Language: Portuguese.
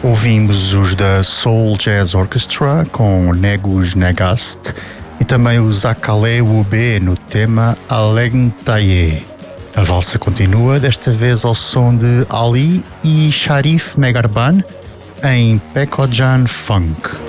Ouvimos os da Soul Jazz Orchestra com Negus Negast e também os Akale Ube no tema Alengtaye. A valsa continua, desta vez ao som de Ali e Sharif Megarban em Pekojan Funk.